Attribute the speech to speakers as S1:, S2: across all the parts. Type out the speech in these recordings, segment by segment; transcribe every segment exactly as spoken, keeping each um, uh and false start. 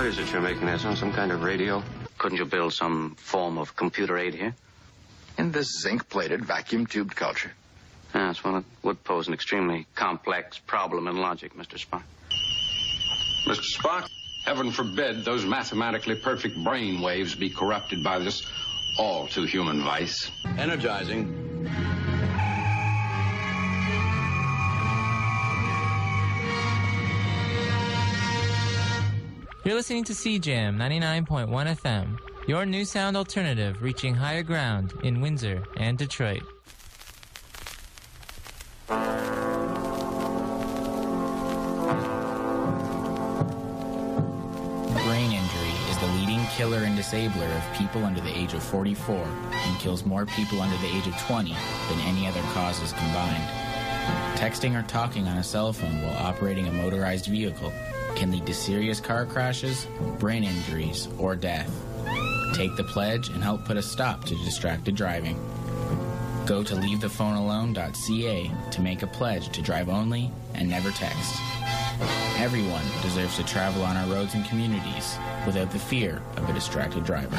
S1: What is it you're making there, son? Some kind of radio?
S2: Couldn't you build some form of computer aid here?
S3: In this zinc-plated, vacuum-tubed culture.
S2: Yes, well, it would pose an extremely complex problem in logic, Mister Spock.
S4: Mister Spock, heaven forbid those mathematically perfect brain waves be corrupted by this all-too-human vice.
S1: Energizing.
S5: You're listening to C Jam ninety-nine point one F M, your new sound alternative reaching higher ground in Windsor and Detroit.
S6: Brain injury is the leading killer and disabler of people under the age of forty-four and kills more people under the age of twenty than any other causes combined. Texting or talking on a cell phone while operating a motorized vehicle can lead to serious car crashes, brain injuries, or death. Take the pledge and help put a stop to distracted driving. Go to leave the phone alone dot c a to make a pledge to drive only and never text. Everyone deserves to travel on our roads and communities without the fear of a distracted driver.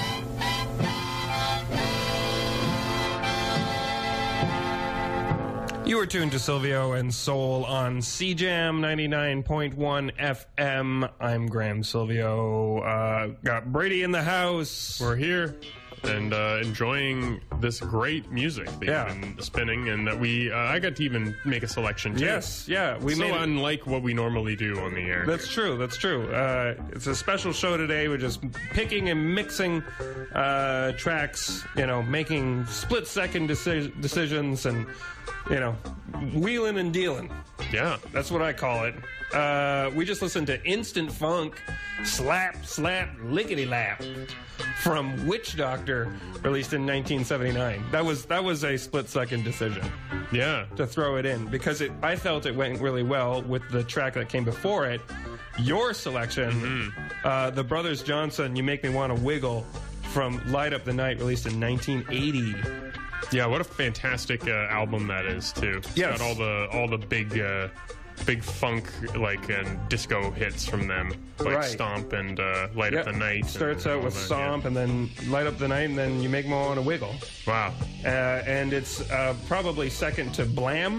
S7: You are tuned to Silvio and Soul on C Jam ninety-nine point one F M. I'm Graham Silvio. Uh, got Brady in the house.
S8: We're here and uh, enjoying this great music that
S7: Yeah.
S8: you've been spinning, and that we uh, I got to even make a selection too.
S7: Yes, yeah. We
S8: so
S7: made it-
S8: unlike what we normally do on the air.
S7: That's true. That's true. Uh, it's a special show today. We're just picking and mixing uh, tracks, you know, making split-second deci- decisions and, you know, wheeling and dealing.
S8: Yeah.
S7: That's what I call it. Uh, we just listened to Instant Funk, Slap, Slap, Lickety Lap from Witch Doctor, released in nineteen seventy-nine. That was that was a split-second decision.
S8: Yeah.
S7: To throw it in, because it I felt it went really well with the track that came before it. Your selection,
S8: Mm-hmm.
S7: uh, the Brothers Johnson, You Make Me Want to Wiggle, from Light Up the Night, released in nineteen eighty.
S8: Yeah, what a fantastic uh, album that is too. It's
S7: Yes.
S8: got all the all the big uh, big funk like and disco hits from them, like
S7: Right.
S8: Stomp and uh, Light Up
S7: Yep.
S8: the Night.
S7: Starts
S8: and
S7: out
S8: all
S7: with
S8: that,
S7: Stomp, and then Light Up the Night, and then You Make Me Want to Wiggle.
S8: yeah. Wow.
S7: Uh, and it's uh, probably second to Blam,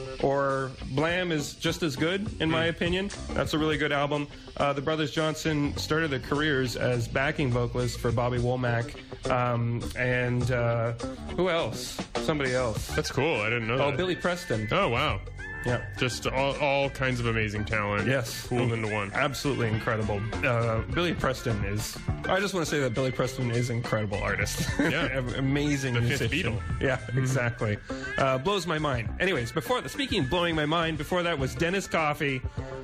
S7: or Blam is just as good, in my opinion. That's a really good album. Uh, the Brothers Johnson started their careers as backing vocalists for Bobby Womack, um, and uh, who else? Somebody else.
S8: That's cool. I didn't know
S7: Oh,
S8: that.
S7: Billy Preston.
S8: Oh, wow.
S7: Yeah.
S8: Just all, all kinds of amazing talent.
S7: Yes.
S8: Pooled into one.
S7: Absolutely incredible. Uh, Billy Preston is... I just want to say that Billy Preston is an incredible artist.
S8: Yeah.
S7: Amazing
S8: The fifth
S7: musician.
S8: Beatle.
S7: Yeah, exactly. Uh, blows my mind. Anyways, before the, speaking of blowing my mind, before that was Dennis Coffey,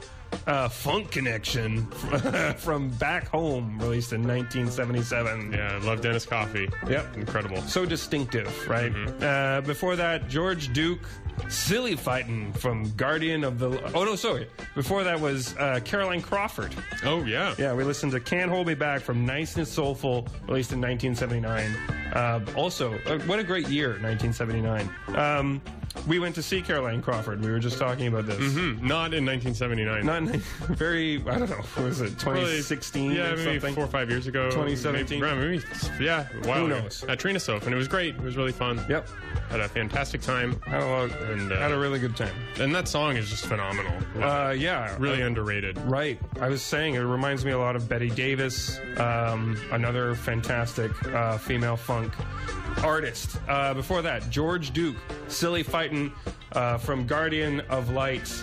S7: uh, Funk Connection from Back Home, released in nineteen seventy-seven.
S8: Yeah, I love Dennis Coffey.
S7: Yep.
S8: Incredible.
S7: So distinctive, right?
S8: Mm-hmm.
S7: Uh, before that, George Duke, Silly Fightin' from Guardian of the... Oh, no, sorry. Before that was uh, Caroline Crawford.
S8: Oh, yeah.
S7: Yeah, we listened to Can't Hold Me Back from Nice and Soulful, released in nineteen seventy-nine. Uh, also, uh, what a great year, nineteen seventy-nine. Um, we went to see Caroline Crawford. We were just talking about this.
S8: Mm-hmm. Not in nineteen seventy-nine.
S7: Not in, very, I don't know, what was it, twenty sixteen
S8: Yeah,
S7: or
S8: maybe
S7: something?
S8: four or five years ago.
S7: twenty seventeen?
S8: Maybe, maybe, yeah, a while
S7: Who
S8: ago.
S7: knows?
S8: At Trinasof, and it was great. It was really fun.
S7: Yep.
S8: Had a fantastic time.
S7: Had a,
S8: And, uh,
S7: had a really good time.
S8: And that song is just phenomenal.
S7: Uh, yeah.
S8: Really
S7: uh,
S8: underrated.
S7: Right. I was saying it reminds me a lot of Betty Davis, um, another fantastic uh, female funk artist. Uh, before that, George Duke, Silly Fightin' uh, from Guardian of Light,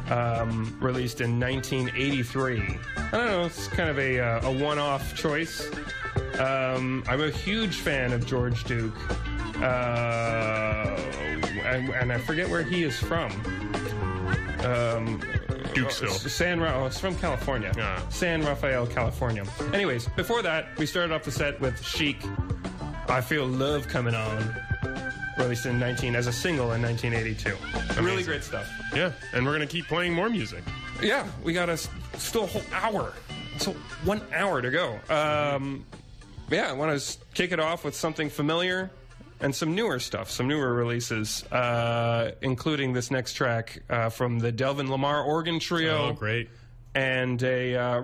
S7: um, released in nineteen eighty-three. I don't know, it's kind of a, uh, a one-off choice. Um, I'm a huge fan of George Duke. Uh, and, and I forget where he is from. Um,
S8: Dukesville.
S7: San Ra- oh, it's from California.
S8: Ah.
S7: San Rafael, California. Anyways, before that, we started off the set with Chic, I Feel Love Coming On, released in nineteen as a single in nineteen eighty-two. Really great stuff.
S8: Yeah, and we're going to keep playing more music.
S7: Yeah, we got a s- still a whole hour. So one hour to go. Um, yeah, I want to s- kick it off with something familiar and some newer stuff, some newer releases, uh, including this next track uh, from the Delvin Lamar Organ Trio.
S8: Oh, great.
S7: And a uh,